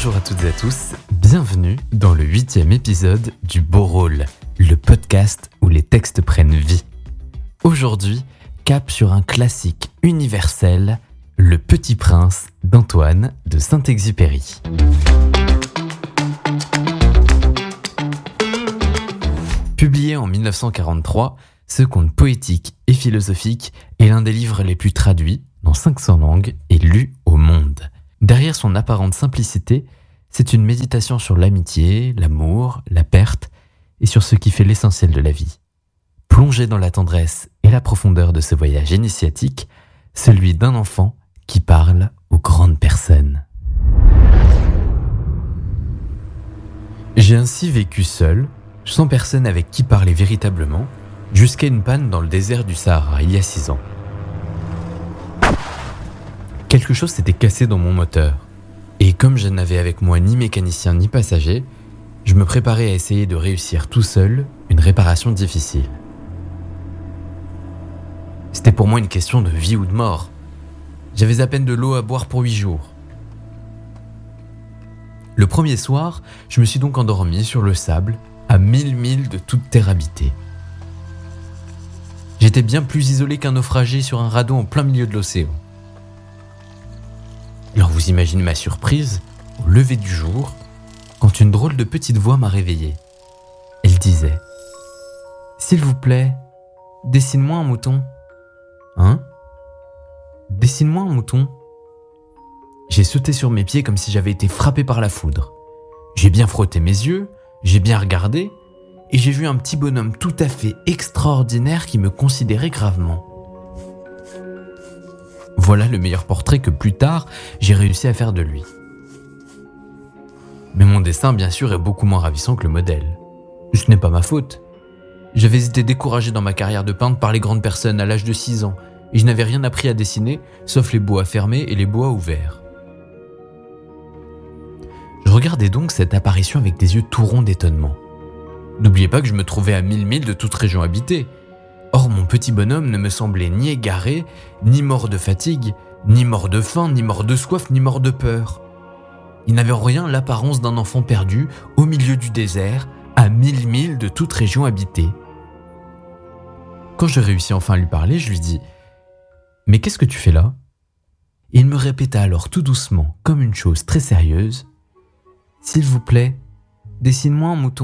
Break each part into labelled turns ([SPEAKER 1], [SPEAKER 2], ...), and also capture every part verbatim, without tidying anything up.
[SPEAKER 1] Bonjour à toutes et à tous, bienvenue dans le huitième épisode du Beau Rôle, le podcast où les textes prennent vie. Aujourd'hui, cap sur un classique universel, Le Petit Prince d'Antoine de Saint-Exupéry. Publié en dix-neuf cent quarante-trois, ce conte poétique et philosophique est l'un des livres les plus traduits dans cinq cents langues et lus au monde. Derrière son apparente simplicité, c'est une méditation sur l'amitié, l'amour, la perte et sur ce qui fait l'essentiel de la vie. Plongé dans la tendresse et la profondeur de ce voyage initiatique, celui d'un enfant qui parle aux grandes personnes. J'ai ainsi vécu seul, sans personne avec qui parler véritablement, jusqu'à une panne dans le désert du Sahara il y a six ans. Quelque chose s'était cassé dans mon moteur, et comme je n'avais avec moi ni mécanicien ni passager, je me préparais à essayer de réussir tout seul une réparation difficile. C'était pour moi une question de vie ou de mort. J'avais à peine de l'eau à boire pour huit jours. Le premier soir, je me suis donc endormi sur le sable, à mille milles de toute terre habitée. J'étais bien plus isolé qu'un naufragé sur un radeau en plein milieu de l'océan. Alors vous imaginez ma surprise, au lever du jour, quand une drôle de petite voix m'a réveillé. Elle disait « S'il vous plaît, dessine-moi un mouton. » « Hein ? Dessine-moi un mouton. » J'ai sauté sur mes pieds comme si j'avais été frappé par la foudre. J'ai bien frotté mes yeux, j'ai bien regardé, et j'ai vu un petit bonhomme tout à fait extraordinaire qui me considérait gravement. Voilà le meilleur portrait que plus tard, j'ai réussi à faire de lui. Mais mon dessin, bien sûr, est beaucoup moins ravissant que le modèle. Ce n'est pas ma faute. J'avais été découragé dans ma carrière de peintre par les grandes personnes à l'âge de six ans, et je n'avais rien appris à dessiner, sauf les bois fermés et les bois ouverts. Je regardais donc cette apparition avec des yeux tout ronds d'étonnement. N'oubliez pas que je me trouvais à mille milles de toute région habitée. Or, mon petit bonhomme ne me semblait ni égaré, ni mort de fatigue, ni mort de faim, ni mort de soif, ni mort de peur. Il n'avait en rien l'apparence d'un enfant perdu au milieu du désert, à mille milles de toute région habitée. Quand je réussis enfin à lui parler, je lui dis « Mais qu'est-ce que tu fais là ?» Il me répéta alors tout doucement, comme une chose très sérieuse « S'il vous plaît, dessine-moi un mouton. »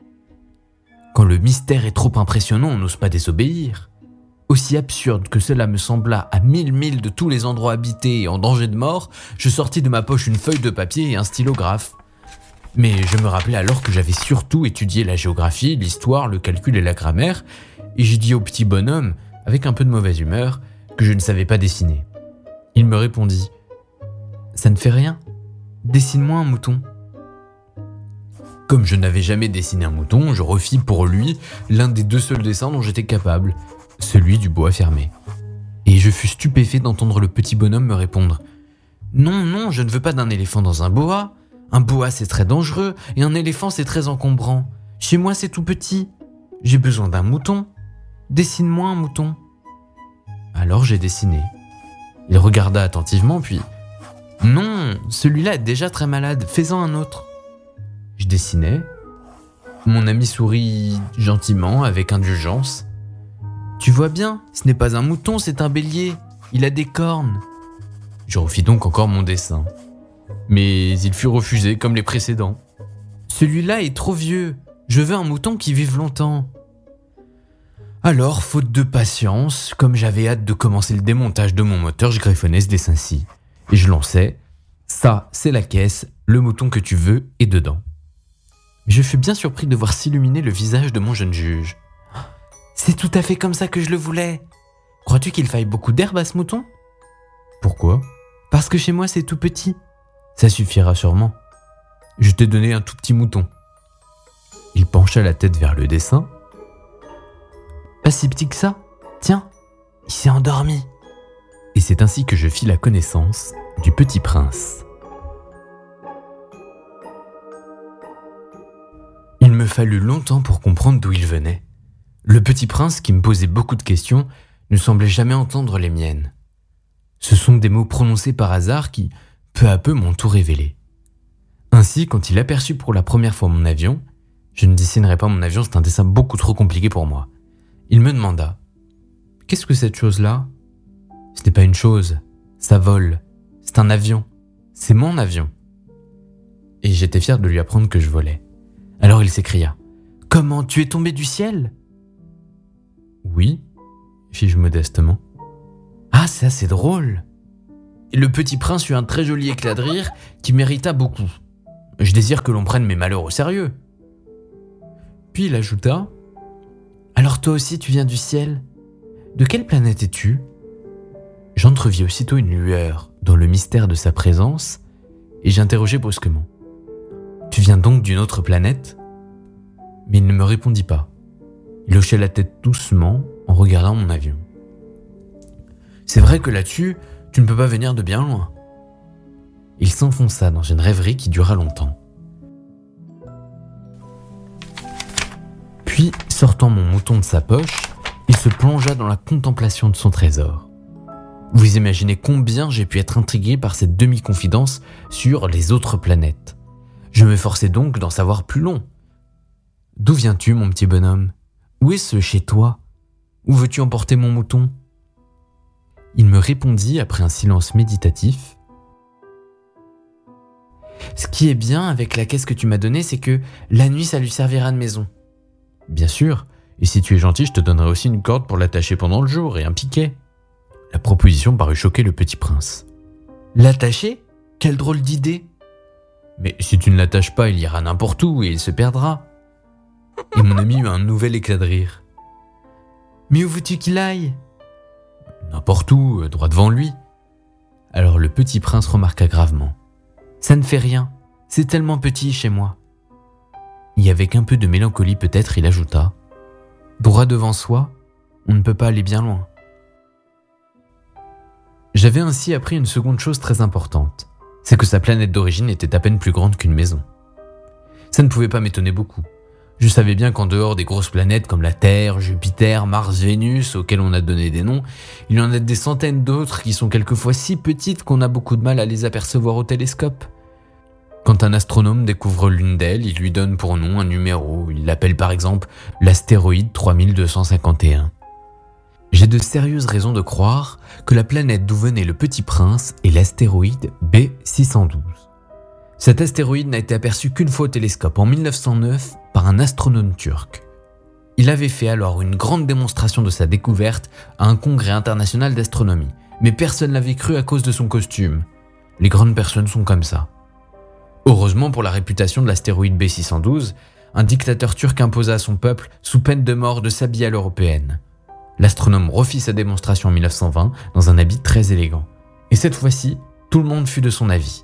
[SPEAKER 1] Quand le mystère est trop impressionnant, on n'ose pas désobéir. Aussi absurde que cela me sembla à mille milles de tous les endroits habités et en danger de mort, je sortis de ma poche une feuille de papier et un stylographe. Mais je me rappelais alors que j'avais surtout étudié la géographie, l'histoire, le calcul et la grammaire, et j'ai dit au petit bonhomme, avec un peu de mauvaise humeur, que je ne savais pas dessiner. Il me répondit « Ça ne fait rien, dessine-moi un mouton. » Comme je n'avais jamais dessiné un mouton, je refis pour lui l'un des deux seuls dessins dont j'étais capable, celui du bois fermé. Et je fus stupéfait d'entendre le petit bonhomme me répondre « Non, non, je ne veux pas d'un éléphant dans un boa. Un boa c'est très dangereux et un éléphant c'est très encombrant. Chez moi c'est tout petit. J'ai besoin d'un mouton. Dessine-moi un mouton. » Alors j'ai dessiné. Il regarda attentivement puis « Non, celui-là est déjà très malade, fais-en un autre. » Je dessinais. Mon ami sourit gentiment, avec indulgence. « Tu vois bien, ce n'est pas un mouton, c'est un bélier. Il a des cornes. » Je refis donc encore mon dessin. Mais il fut refusé comme les précédents. « Celui-là est trop vieux. Je veux un mouton qui vive longtemps. » Alors, faute de patience, comme j'avais hâte de commencer le démontage de mon moteur, je griffonnais ce dessin-ci. Et je lançais « Ça, c'est la caisse, le mouton que tu veux est dedans. » Mais je fus bien surpris de voir s'illuminer le visage de mon jeune juge. « C'est tout à fait comme ça que je le voulais. Crois-tu qu'il faille beaucoup d'herbe à ce mouton ? » ?»« Pourquoi ? » ?»« Parce que chez moi, c'est tout petit. Ça suffira sûrement. Je t'ai donné un tout petit mouton. » Il pencha la tête vers le dessin. « Pas si petit que ça. Tiens, il s'est endormi. » Et c'est ainsi que je fis la connaissance du Petit Prince. Il me fallut longtemps pour comprendre d'où il venait. Le Petit Prince, qui me posait beaucoup de questions, ne semblait jamais entendre les miennes. Ce sont des mots prononcés par hasard qui, peu à peu, m'ont tout révélé. Ainsi, quand il aperçut pour la première fois mon avion, je ne dessinerai pas mon avion, c'est un dessin beaucoup trop compliqué pour moi. Il me demanda « Qu'est-ce que cette chose-là » Ce n'est pas une chose, ça vole, c'est un avion, c'est mon avion. Et j'étais fier de lui apprendre que je volais. Alors il s'écria « Comment, tu es tombé du ciel ?» Oui, fis-je modestement. Ah, c'est assez drôle. Et le petit prince eut un très joli éclat de rire qui mérita beaucoup. Je désire que l'on prenne mes malheurs au sérieux. Puis il ajouta « Alors toi aussi tu viens du ciel ? De quelle planète es-tu » J'entrevis aussitôt une lueur dans le mystère de sa présence et j'interrogeai brusquement « Tu viens donc d'une autre planète ?» Mais il ne me répondit pas. Il hochait la tête doucement en regardant mon avion. « C'est vrai que là-dessus, tu ne peux pas venir de bien loin. » Il s'enfonça dans une rêverie qui dura longtemps. Puis, sortant mon mouton de sa poche, il se plongea dans la contemplation de son trésor. Vous imaginez combien j'ai pu être intrigué par cette demi-confidence sur les autres planètes. Je m'efforçais donc d'en savoir plus long. « D'où viens-tu, mon petit bonhomme ? Où est-ce chez toi ? Où veux-tu emporter mon mouton ?» Il me répondit après un silence méditatif. « Ce qui est bien avec la caisse que tu m'as donnée, c'est que la nuit, ça lui servira de maison. » Bien sûr, et si tu es gentil, je te donnerai aussi une corde pour l'attacher pendant le jour et un piquet. La proposition parut choquer le petit prince. L'attacher ? Quelle drôle d'idée ! Mais si tu ne l'attaches pas, il ira n'importe où et il se perdra. Et mon ami eut un nouvel éclat de rire. Mais où veux-tu qu'il aille ? N'importe où, droit devant lui. Alors le petit prince remarqua gravement. Ça ne fait rien, c'est tellement petit chez moi. Et avec un peu de mélancolie peut-être, il ajouta « Droit devant soi, on ne peut pas aller bien loin. » J'avais ainsi appris une seconde chose très importante, c'est que sa planète d'origine était à peine plus grande qu'une maison. Ça ne pouvait pas m'étonner beaucoup. Je savais bien qu'en dehors des grosses planètes comme la Terre, Jupiter, Mars, Vénus, auxquelles on a donné des noms, il y en a des centaines d'autres qui sont quelquefois si petites qu'on a beaucoup de mal à les apercevoir au télescope. Quand un astronome découvre l'une d'elles, il lui donne pour nom un numéro. Il l'appelle par exemple l'astéroïde trois mille deux cent cinquante et un. J'ai de sérieuses raisons de croire que la planète d'où venait le petit prince est l'astéroïde B six cent douze. Cet astéroïde n'a été aperçu qu'une fois au télescope, en mille neuf cent neuf, par un astronome turc. Il avait fait alors une grande démonstration de sa découverte à un congrès international d'astronomie, mais personne l'avait cru à cause de son costume. Les grandes personnes sont comme ça. Heureusement pour la réputation de l'astéroïde B six cent douze, un dictateur turc imposa à son peuple, sous peine de mort, de s'habiller à l'européenne. L'astronome refit sa démonstration en mille neuf cent vingt dans un habit très élégant. Et cette fois-ci, tout le monde fut de son avis.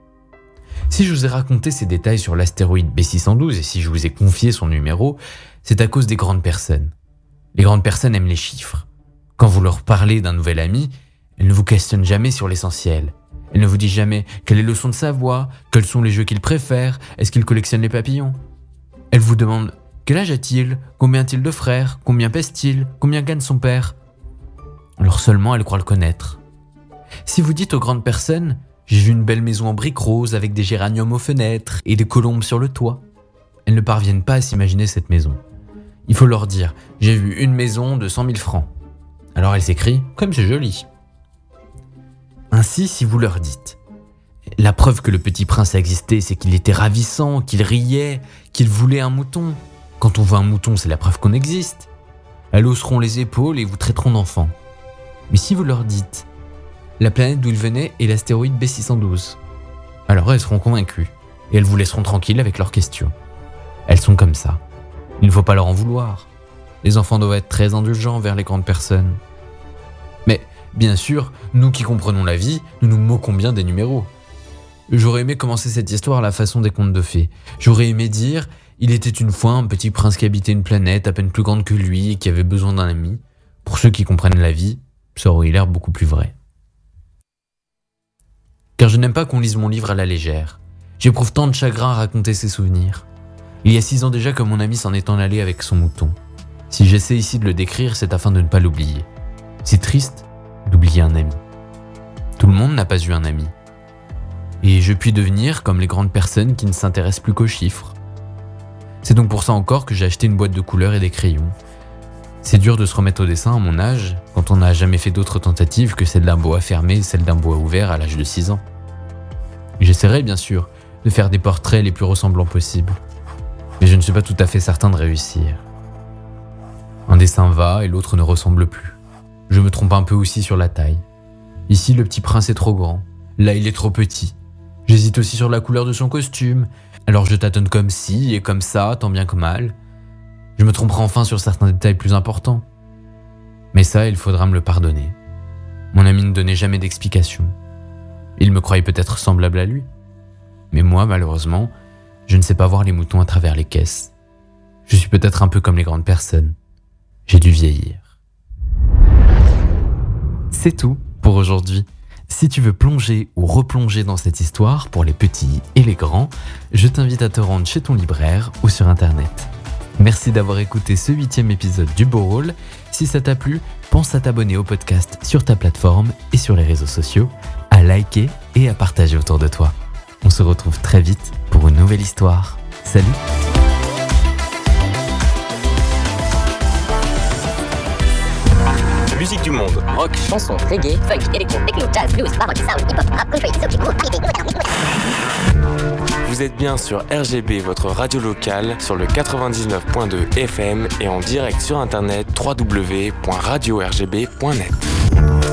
[SPEAKER 1] Si je vous ai raconté ces détails sur l'astéroïde B six cent douze et si je vous ai confié son numéro, c'est à cause des grandes personnes. Les grandes personnes aiment les chiffres. Quand vous leur parlez d'un nouvel ami, elles ne vous questionnent jamais sur l'essentiel. Elles ne vous disent jamais quel est le son de sa voix, quels sont les jeux qu'il préfère, est-ce qu'il collectionne les papillons. Elles vous demandent quel âge a-t-il, combien a-t-il de frères, combien pèse-t-il, combien gagne son père. Alors seulement elles croient le connaître. Si vous dites aux grandes personnes « J'ai vu une belle maison en briques roses avec des géraniums aux fenêtres et des colombes sur le toit », elles ne parviennent pas à s'imaginer cette maison. Il faut leur dire « J'ai vu une maison de cent mille francs ». Alors elles s'écrient « Comme c'est joli ». Ainsi, si vous leur dites « La preuve que le petit prince a existé, c'est qu'il était ravissant, qu'il riait, qu'il voulait un mouton. Quand on veut un mouton, c'est la preuve qu'on existe. » Elles hausseront les épaules et vous traiteront d'enfant. Mais si vous leur dites « La planète d'où il venait est l'astéroïde B six cent douze », alors elles seront convaincues et elles vous laisseront tranquille avec leurs questions. Elles sont comme ça. Il ne faut pas leur en vouloir. Les enfants doivent être très indulgents envers les grandes personnes. Mais, bien sûr, nous qui comprenons la vie, nous nous moquons bien des numéros. J'aurais aimé commencer cette histoire à la façon des contes de fées. J'aurais aimé dire « Il était une fois un petit prince qui habitait une planète à peine plus grande que lui et qui avait besoin d'un ami. » Pour ceux qui comprennent la vie, ça aurait l'air beaucoup plus vrai. Car je n'aime pas qu'on lise mon livre à la légère. J'éprouve tant de chagrin à raconter ces souvenirs. Il y a six ans déjà que mon ami s'en est en allé avec son mouton. Si j'essaie ici de le décrire, c'est afin de ne pas l'oublier. C'est triste d'oublier un ami. Tout le monde n'a pas eu un ami. Et je puis devenir comme les grandes personnes qui ne s'intéressent plus qu'aux chiffres. C'est donc pour ça encore que j'ai acheté une boîte de couleurs et des crayons. C'est dur de se remettre au dessin à mon âge, quand on n'a jamais fait d'autres tentatives que celle d'un boa fermé et celle d'un boa ouvert à l'âge de six ans. J'essaierai bien sûr de faire des portraits les plus ressemblants possibles, mais je ne suis pas tout à fait certain de réussir. Un dessin va et l'autre ne ressemble plus. Je me trompe un peu aussi sur la taille. Ici, le petit prince est trop grand, là il est trop petit. J'hésite aussi sur la couleur de son costume, alors je tâtonne comme ci et comme ça, tant bien que mal. Je me tromperai enfin sur certains détails plus importants. Mais ça, il faudra me le pardonner. Mon ami ne donnait jamais d'explication. Il me croyait peut-être semblable à lui. Mais moi, malheureusement, je ne sais pas voir les moutons à travers les caisses. Je suis peut-être un peu comme les grandes personnes. J'ai dû vieillir. C'est tout pour aujourd'hui. Si tu veux plonger ou replonger dans cette histoire pour les petits et les grands, je t'invite à te rendre chez ton libraire ou sur internet. Merci d'avoir écouté ce huitième épisode du Beau Rôle. Si ça t'a plu, pense à t'abonner au podcast sur ta plateforme et sur les réseaux sociaux, à liker et à partager autour de toi. On se retrouve très vite pour une nouvelle histoire. Salut!
[SPEAKER 2] Musique du monde, rock,
[SPEAKER 3] chansons, reggae, funk, électro, techno, jazz, blues, baroque, soul, hip-hop, rap, country, soul, groove.
[SPEAKER 2] Vous êtes bien sur R G B, votre radio locale, sur le quatre-vingt-dix-neuf point deux F M et en direct sur internet w w w point radio r g b point net.